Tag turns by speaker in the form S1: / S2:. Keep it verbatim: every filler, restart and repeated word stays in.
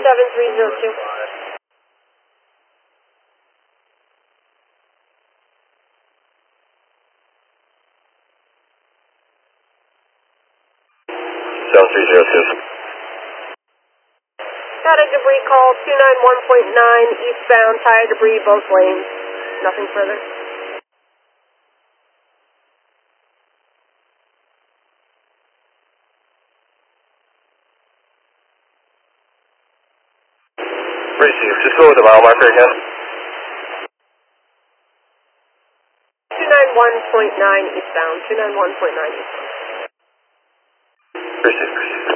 S1: seven three zero two.
S2: seven three zero two.
S1: Static debris call two nine one point nine, eastbound, tire debris, both lanes. Nothing further.
S2: Receive. Just go with the mile marker again.
S1: two nine one point nine eastbound, two nine one point nine eastbound.
S2: Receive.